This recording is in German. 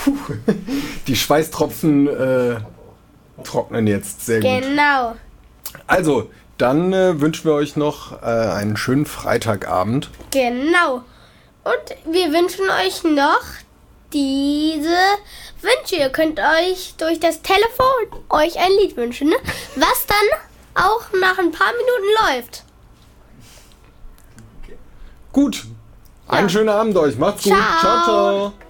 Die Schweißtropfen trocknen jetzt sehr gut. Genau. Also, dann wünschen wir euch noch einen schönen Freitagabend. Genau. Und wir wünschen euch noch diese Wünsche. Ihr könnt euch durch das Telefon euch ein Lied wünschen, ne? Was dann auch nach ein paar Minuten läuft. Gut. Einen schönen Abend euch. Macht's gut. Ciao, ciao.